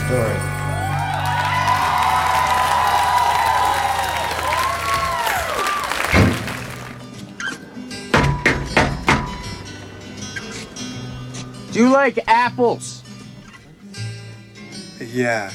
story. Do you like apples? Yeah.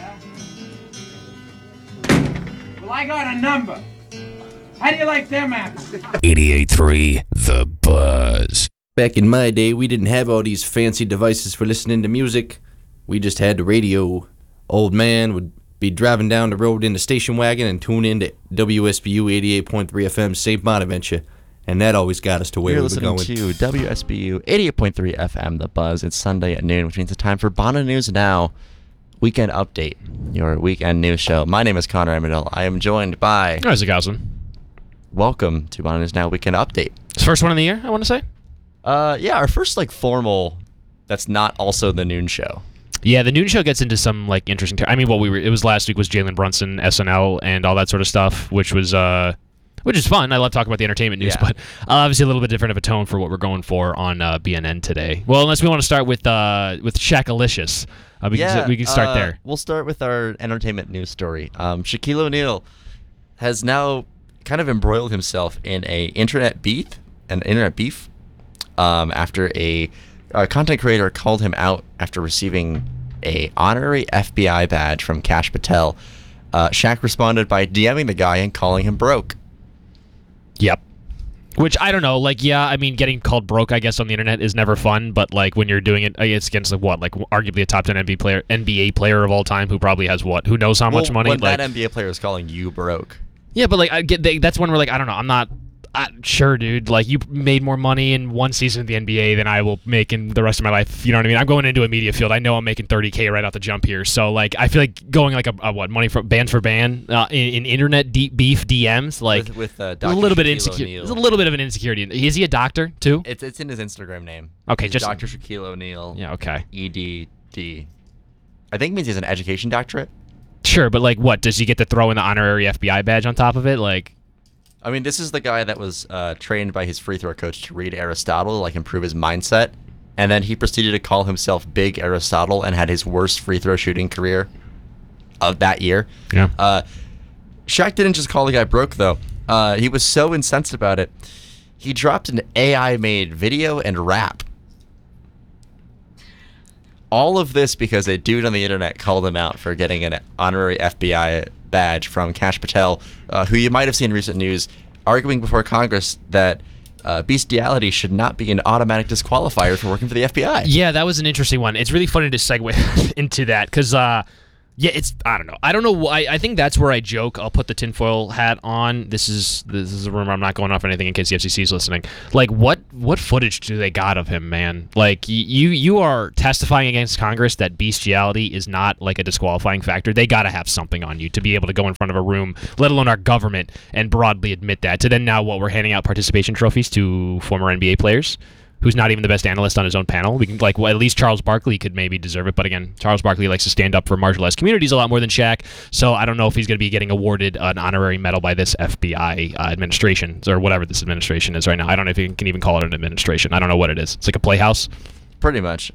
Well, I got a number. How do you like them apples? 88.3 The Buzz. Back in my day, we didn't have all these fancy devices for listening to music. We just had the radio. Old man would be driving down the road in the station wagon and tune in to WSBU 88.3 FM St. Bonaventure. And that always got us to where You're we were listening going. to WSBU 88.3 FM, The Buzz. It's Sunday at noon, which means it's time for Bono News Now, Weekend Update, your weekend news show. My name is Connor Emmerdell. I am joined by... Isaac Gauslin. Welcome to Bono News Now, Weekend Update. It's the first one of the year, I want to say. Yeah, our first, formal, that's not also the noon show. Yeah, the noon show gets into some, interesting... I mean, it was last week was Jalen Brunson, SNL, and all that sort of stuff, which is fun. I love talking about the entertainment news, Yeah. but obviously a little bit different of a tone for what we're going for on BNN today. Well, unless we want to start with Shaq-alicious. We can start there. We'll start with our entertainment news story. Shaquille O'Neal has now kind of embroiled himself in an internet beef, after a content creator called him out after receiving a honorary FBI badge from Kash Patel. Shaq responded by DMing the guy and calling him broke. Yep. Which, I don't know, getting called broke, I guess, on the internet is never fun, but, when you're doing it, it's against, arguably a top 10 NBA player of all time who probably has, who knows how much money? When that NBA player is calling you broke. Yeah, but, that's when we're I don't know, I'm not... sure, dude. You made more money in one season of the NBA than I will make in the rest of my life. You know what I mean? I'm going into a media field. I know I'm making $30K right out the jump here. So, I feel like going money for band in internet beef DMs, with a little bit insecure. There's a little bit of an insecurity. Is he a doctor too? It's in his Instagram name. Okay, He's just Dr. Shaquille O'Neal. Yeah. Okay. EDD. I think it means he's an education doctorate. Sure, but what does he get to throw in the honorary FBI badge on top of it? I mean, this is the guy that was trained by his free throw coach to read Aristotle, improve his mindset, and then he proceeded to call himself Big Aristotle and had his worst free throw shooting career of that year. Yeah. Shaq didn't just call the guy broke, though. He was so incensed about it, he dropped an AI-made video and rap. All of this because a dude on the internet called him out for getting an honorary FBI badge from Kash Patel, who you might have seen in recent news arguing before Congress that bestiality should not be an automatic disqualifier for working for the FBI. Yeah, that was an interesting one. It's really funny to segue into that because, I don't know. I don't know why. I think that's where I joke. I'll put the tinfoil hat on. This is a rumor. I'm not going off anything in case the FCC is listening. What footage do they got of him, man? You are testifying against Congress that bestiality is not a disqualifying factor. They got to have something on you to be able to go in front of a room, let alone our government, and broadly admit that. To then now we're handing out participation trophies to former NBA players. Who's not even the best analyst on his own panel. We can at least Charles Barkley could maybe deserve it, but again, Charles Barkley likes to stand up for marginalized communities a lot more than Shaq, so I don't know if he's going to be getting awarded an honorary medal by this FBI administration, or whatever this administration is right now. I don't know if you can even call it an administration. I don't know what it is. It's like a playhouse? Pretty much.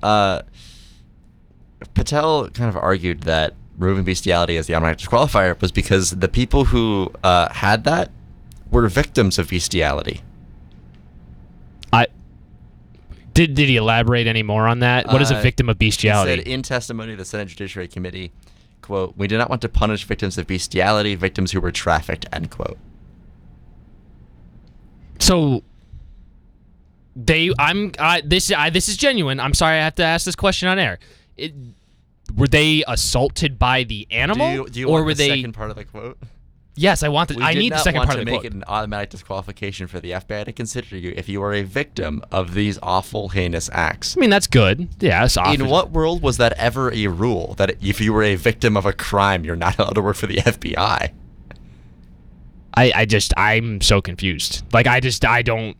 Patel kind of argued that removing bestiality as the automatic disqualifier was because the people who had that were victims of bestiality. Did he elaborate any more on that? What is a victim of bestiality? He said in testimony to the Senate Judiciary Committee, quote, "We do not want to punish victims of bestiality, victims who were trafficked," end quote. So this is genuine. I'm sorry I have to ask this question on air. Were they assaulted by the animal? Do you or want were the they second part of the quote? Yes, I want the. I need the second part of the quote. We did not want to make it an automatic disqualification for the FBI to consider you if you are a victim of these awful, heinous acts. I mean, that's good. Yeah, that's awful. In what world was that ever a rule, that if you were a victim of a crime, you're not allowed to work for the FBI? I'm so confused. I don't.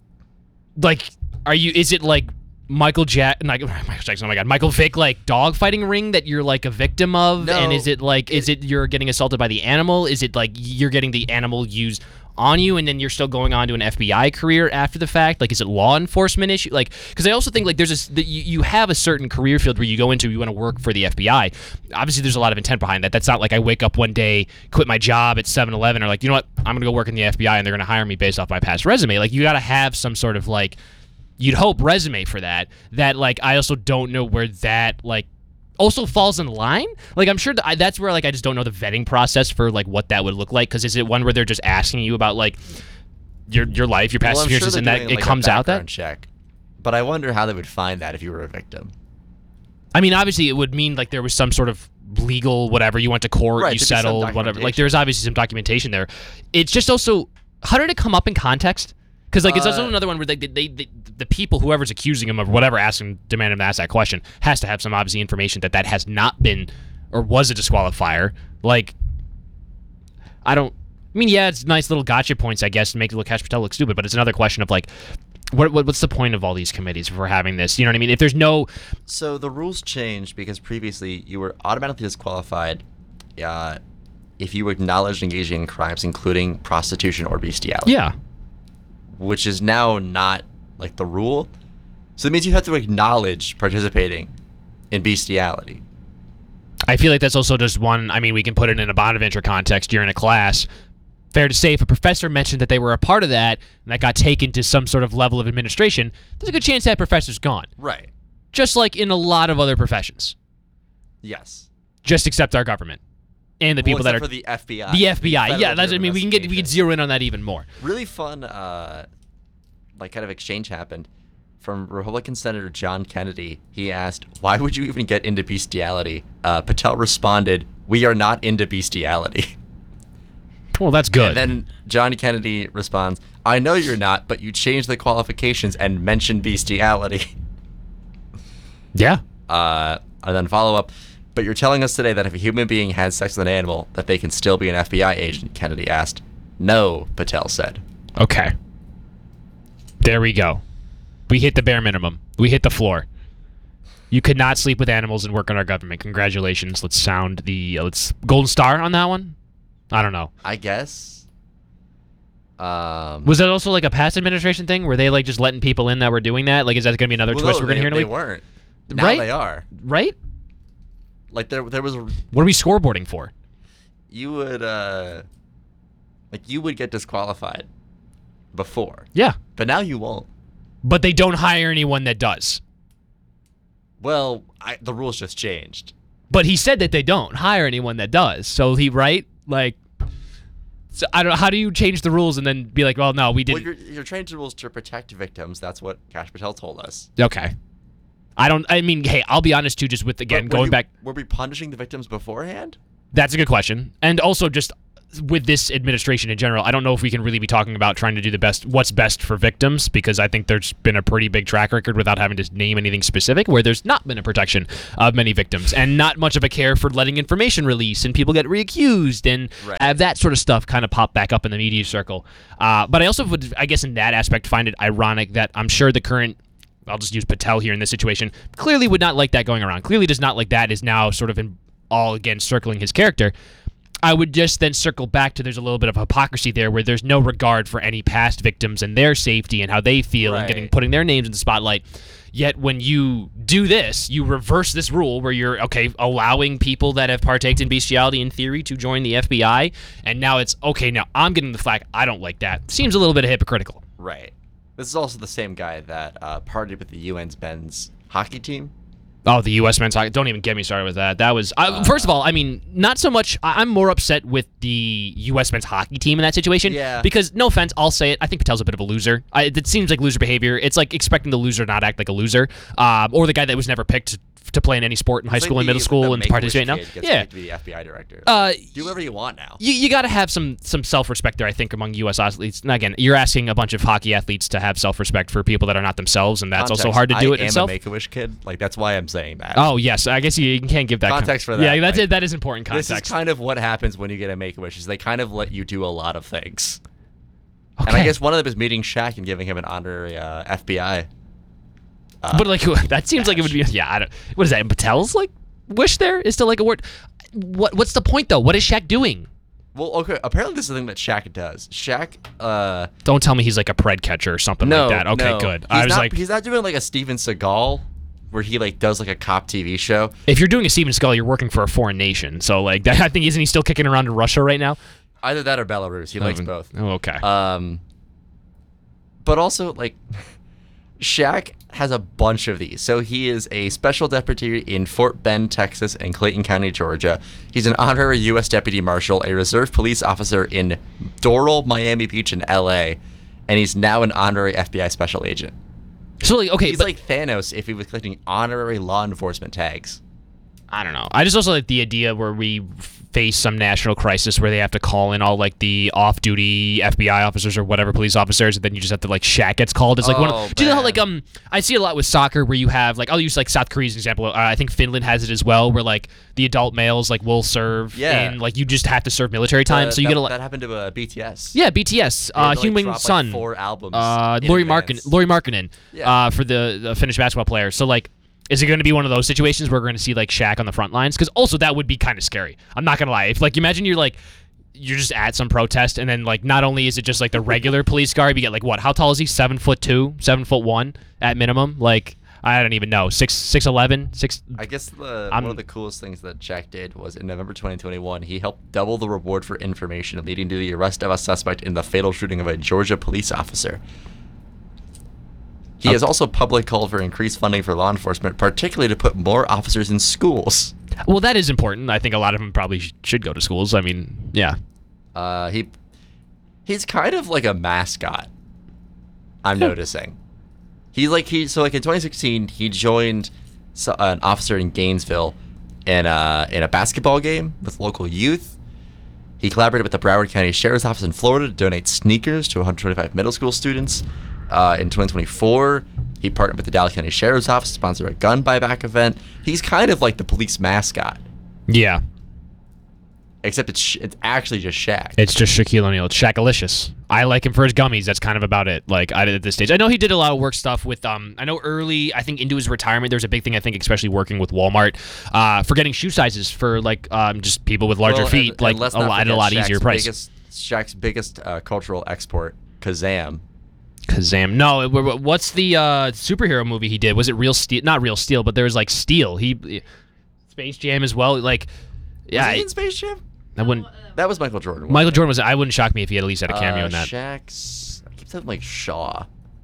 Is it Michael Jackson, oh my God, Michael Vick, dog fighting ring that you're a victim of? No. And is it is it you're getting assaulted by the animal? Is it you're getting the animal used on you, and then you're still going on to an FBI career after the fact? Like, is it law enforcement issue? Like, because I also think like there's you have a certain career field where you go into, you want to work for the FBI. Obviously, there's a lot of intent behind that. That's not like I wake up one day, quit my job at 7-Eleven, or like, you know what, I'm gonna go work in the FBI and they're gonna hire me based off my past resume. Like, you got to have some sort of like, you'd hope, resume for that. That like, I also don't know where that like also falls in line. Like, I'm sure that's where like I just don't know the vetting process for like what that would look like. Because is it one where they're just asking you about like your life, your past experiences, and that it comes out that check. But I wonder how they would find that if you were a victim. I mean, obviously, it would mean like there was some sort of legal whatever. You went to court, Right, you there'd be some settled, whatever. Like, documentation. there's obviously some documentation there. It's just also, how did it come up in context? Because like it's also another one where the people, whoever's accusing him of whatever, demanding him to ask that question, has to have some obviously information that has not been or was a disqualifier. Like, I mean, yeah, it's nice little gotcha points, I guess, to make Kash Patel look stupid, but it's another question of like, what's the point of all these committees if we're having this? You know what I mean? If there's no... So the rules changed because previously you were automatically disqualified if you acknowledged engaging in crimes including prostitution or bestiality. Yeah. Which is now not like the rule. So it means you have to acknowledge participating in bestiality. I feel like that's also just one, I mean, we can put it in a Bonaventure context. You're in a class. Fair to say, if a professor mentioned that they were a part of that and that got taken to some sort of level of administration, there's a good chance that professor's gone. Right. Just like in a lot of other professions. Yes. Just except our government. And the people that are... for the FBI. The FBI, Federal yeah. That's, I mean, we Bureau can zero in on that even more. Really fun, like, kind of exchange happened from Republican Senator John Kennedy. He asked, "Why would you even get into bestiality?" Patel responded, "We are not into bestiality." Well, that's good. And then John Kennedy responds, "I know you're not, but you changed the qualifications and mentioned bestiality." Yeah. And then follow up, "But you're telling us today that if a human being has sex with an animal, that they can still be an FBI agent?" Kennedy asked. "No," Patel said. Okay. There we go. We hit the bare minimum. We hit the floor. You could not sleep with animals and work in our government. Congratulations. Let's sound the let's golden star on that one. I don't know. I guess. Was that also like a past administration thing? Were they like just letting people in that were doing that? Like, is that going to be another twist we're going to hear in a They week? weren't. Now Right? they are. Right? Like there was a, What are we scoreboarding for? you would you would get disqualified before, Yeah. but now you won't. But they don't hire anyone that does. Well, the rules just changed. But he said that they don't hire anyone that does. So he, right? Like, so I don't know. How do you change the rules and then be like, well, no, we Well, didn't. you're changing the rules to protect victims. That's what Kash Patel told us. Okay. I mean, hey, I'll be honest too, just with, again, But going back. were we punishing the victims beforehand? That's a good question. And also just with this administration in general, I don't know if we can really be talking about trying to do what's best for victims, because I think there's been a pretty big track record without having to name anything specific where there's not been a protection of many victims and not much of a care for letting information release and people get reaccused and have that sort of stuff kind of pop back up in the media circle. But I also would, I guess in that aspect, find it ironic that I'm sure the current, I'll just use Patel here in this situation, clearly would not like that going around. Clearly does not like that, is now sort of all again circling his character. I would just then circle back to there's a little bit of hypocrisy there where there's no regard for any past victims and their safety and how they feel and putting their names in the spotlight. Yet when you do this, you reverse this rule where you're, okay, allowing people that have partaked in bestiality in theory to join the FBI, and now it's, okay, now I'm getting the flack. I don't like that. Seems a little bit hypocritical. Right. This is also the same guy that partied with the UN's men's hockey team. Oh, the U.S. men's hockey. Don't even get me started with that. That was, first of all, I mean, not so much, I'm more upset with the U.S. men's hockey team in that situation. Yeah. Because, no offense, I'll say it, I think Patel's a bit of a loser. It seems like loser behavior. It's like expecting the loser to not act like a loser. Or the guy that was never picked to play in any sport in high school and middle school and participate now. Yeah. To be the FBI director. Do whatever you want now. You got to have some self-respect there, I think, among U.S. athletes. And again, you're asking a bunch of hockey athletes to have self-respect for people that are not themselves, and that's also hard to do it itself. I am a Make-A-Wish kid. Like, that's why I'm saying that. Oh, yes. I guess you can't give that context for that. Yeah, that's like, it. That is important context. This is kind of what happens when you get a Make-A-Wish, is they kind of let you do a lot of things. Okay. And I guess one of them is meeting Shaq and giving him an honorary FBI. But like that seems like it would be, yeah. I don't. What is that? Patel's like wish there is to like award. What's the point though? What is Shaq doing? Well, okay. Apparently, this is the thing that Shaq does. Shaq, Don't tell me he's like a pred catcher or something like that. Okay, good. He's not doing like a Steven Seagal, where he like does like a cop TV show. If you're doing a Steven Seagal, you're working for a foreign nation. So like, that, I think isn't he still kicking around in Russia right now? Either that or Belarus. He likes both. Oh, okay. But also like, Shaq has a bunch of these. So he is a special deputy in Fort Bend, Texas, and Clayton County, Georgia. He's an honorary U.S. deputy marshal, a reserve police officer in Doral, Miami Beach, and L.A., and he's now an honorary FBI special agent. So like, okay, He's like Thanos if he was collecting honorary law enforcement tags. I don't know. I just also like the idea where we face some national crisis where they have to call in all like the off-duty FBI officers or whatever police officers, and then you just have to like Shaq gets called. It's like do you know how like I see a lot with soccer where you have like I'll use like South Korea's example. I think Finland has it as well, where like the adult males like will serve and like you just have to serve military time, so you get a lot. That happened to BTS. Yeah, BTS. Heung-min Son. Like 4 albums. Lauri Markkinen. For the Finnish basketball player. So like. Is it going to be one of those situations where we're going to see like Shaq on the front lines? Because also that would be kind of scary. I'm not going to lie. If like imagine you're just at some protest and then like not only is it just like the regular police guard, you get like what? How tall is he? 7'2", 7'1" at minimum. Like I don't even know. 6'11", 6. I guess one of the coolest things that Shaq did was in November 2021, he helped double the reward for information leading to the arrest of a suspect in the fatal shooting of a Georgia police officer. He has also publicly called for increased funding for law enforcement, particularly to put more officers in schools. Well, that is important. I think a lot of them probably should go to schools. I mean, yeah. He's kind of like a mascot. I'm noticing. So like in 2016, he joined an officer in Gainesville in a basketball game with local youth. He collaborated with the Broward County Sheriff's Office in Florida to donate sneakers to 125 middle school students. In 2024, he partnered with the Dallas County Sheriff's Office to sponsor a gun buyback event. He's kind of like the police mascot. Yeah. Except it's actually just Shaq. It's just Shaquille O'Neal. It's Shaq-alicious. I like him for his gummies. That's kind of about it. Like at this stage, I know he did a lot of work stuff with. I know early. I think into his retirement, there's a big thing. I think especially working with Walmart, for getting shoe sizes for like just people with larger feet, at a lot easier price. Shaq's biggest cultural export, Kazam. Kazam. No, what's the superhero movie he did? Was it Real Steel? Not Real Steel, but there was like Steel. Space Jam as well. Like, yeah. Was he in Space Jam? I wouldn't. That was Michael Jordan. Michael Jordan was. I wouldn't shock me if he had at least had a cameo in that. Shaq's. I keep saying like Shaw.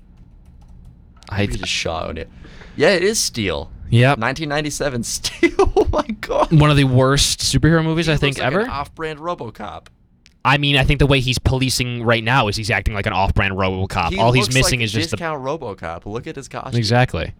Maybe just Shaw owned it. Yeah, it is Steel. Yep. 1997 Steel. Oh my god. One of the worst superhero movies I think looks like ever. An off-brand RoboCop. I mean, I think the way he's policing right now is he's acting like an off-brand RoboCop. All he's missing is just discount RoboCop. Look at his costume. Exactly.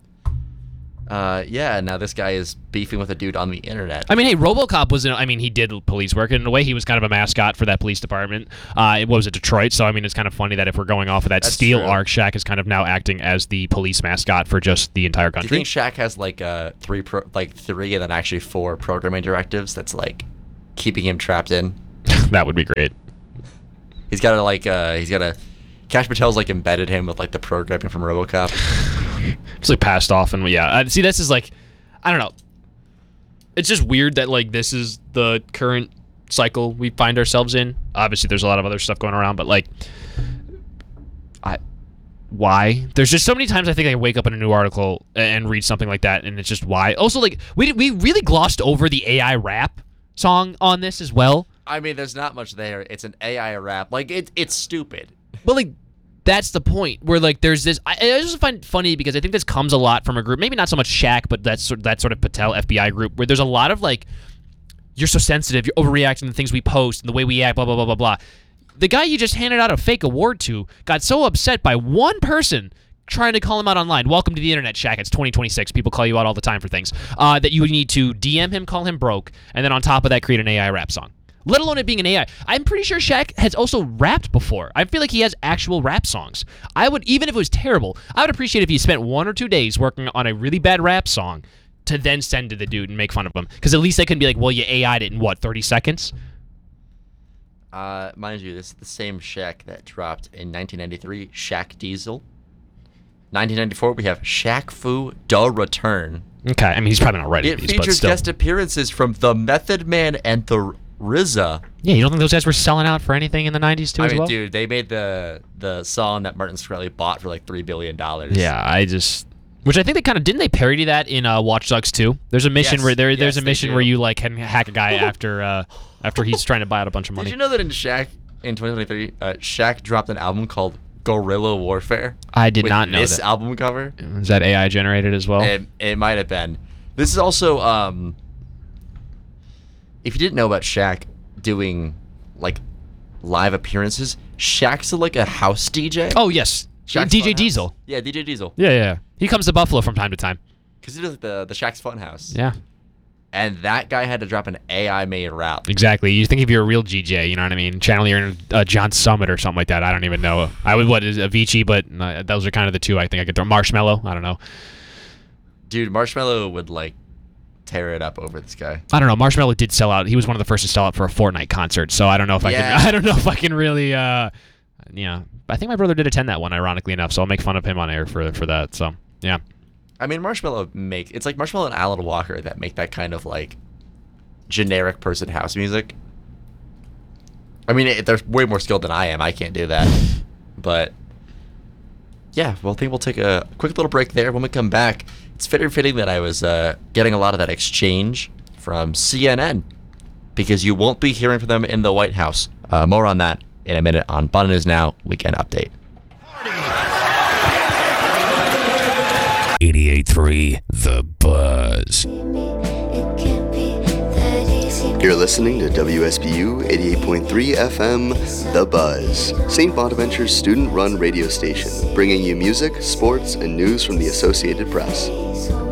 Yeah. Now this guy is beefing with a dude on the internet. I mean, hey, RoboCop was. He did police work, and in a way, he was kind of a mascot for that police department. It was at Detroit, so I mean, it's kind of funny that if we're going off of that Steel arc, Shaq is kind of now acting as the police mascot for just the entire country. Do you think Shaq has like three and then actually 4 programming directives that's like keeping him trapped in? That would be great. He's got to Cash Patel's like embedded him with like the programming from RoboCop. It's like passed off, and yeah. See, this is like, I don't know. It's just weird that like this is the current cycle we find ourselves in. Obviously, there's a lot of other stuff going around, but like, why? There's just so many times I think I wake up in a new article and read something like that, and it's just why. Also, like we really glossed over the AI rap song on this as well. I mean, there's not much there. It's an AI rap. Like it's stupid. But like, that's the point where like there's this. I just find it funny because I think this comes a lot from a group, maybe not so much Shaq, but that sort of Patel FBI group where there's a lot of like, you're so sensitive, you're overreacting to the things we post and the way we act, blah blah blah blah blah. The guy you just handed out a fake award to got so upset by one person trying to call him out online. Welcome to the internet, Shaq. It's 2026. People call you out all the time for things. That you need to DM him, call him broke, and then on top of that, create an AI rap song. Let alone it being an AI. I'm pretty sure Shaq has also rapped before. I feel like he has actual rap songs. I would, even if it was terrible, I would appreciate if he spent 1 or 2 days working on a really bad rap song to then send to the dude and make fun of him. Because at least they can be like, well, you AI'd it in what, 30 seconds? Mind you, this is the same Shaq that dropped in 1993, Shaq Diesel. 1994, we have Shaq Fu Da Return. Okay, I mean, he's probably not writing these, but still. It features guest appearances from The Method Man and The RZA. Yeah, you don't think those guys were selling out for anything in the 90s too I as mean, well? dude, they made the song that Martin Shkreli bought for like $3 billion. Yeah, which I think they kind of didn't they parody that in Watch Dogs 2? There's a mission Yes. where there's Yes, a they mission do. where you like can hack a guy after he's trying to buy out a bunch of money. Did you know that in Shaq in 2023, Shaq dropped an album called Guerrilla Warfare? I did with not know this that. album cover. Is that AI generated as well? It might have been. This is also if you didn't know about Shaq doing like live appearances, Shaq's like a house DJ. Oh yes, Shaq's DJ Funhouse. Diesel. Yeah, DJ Diesel. Yeah. He comes to Buffalo from time to time. Because he does the Shaq's Funhouse. Yeah, And that guy had to drop an AI-made rap. exactly. You think if you're a real GJ, you know what I mean? Channel you're in John Summit or something like that. I don't even know. I would what is Avicii, but those are kind of the two I think I could throw. Marshmello. I don't know. Dude, Marshmello would like tear it up over this guy. I don't know. Marshmello did sell out. He was one of the first to sell out for a Fortnite concert. So I don't know if I Yeah. can. I don't know if I can really. Yeah. I think my brother did attend that one, ironically enough. So I'll make fun of him on air for that. So yeah. I mean, it's like Marshmello and Alan Walker that make that kind of like generic person house music. I mean, they're way more skilled than I am. I can't do that. But yeah, well, I think we'll take a quick little break there. When we come back, it's very fitting that I was getting a lot of that exchange from CNN because you won't be hearing from them in the White House. More on that in a minute on Bun News Now Weekend Update. 88.3 The Buzz. You're listening to WSBU 88.3 FM, The Buzz, St. Bonaventure's student-run radio station, bringing you music, sports, and news from the Associated Press.